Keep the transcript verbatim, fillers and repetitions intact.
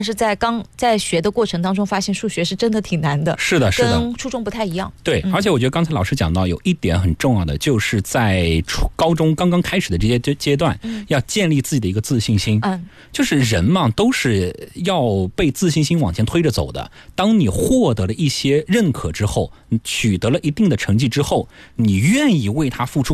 是在刚在学的过程当中发现数学是真的挺难的， 是的是的， 跟初中不太一样。 对、嗯、而且我觉得刚才老师讲到有一点很重要的，就是在初高中刚刚开始的这些阶段、嗯、要建立自己的一个自信心。嗯，就是人嘛都是要被自信心往前推着走的，当你获得了一些认可之后，你取得了一定的成绩之后，你愿意为他付出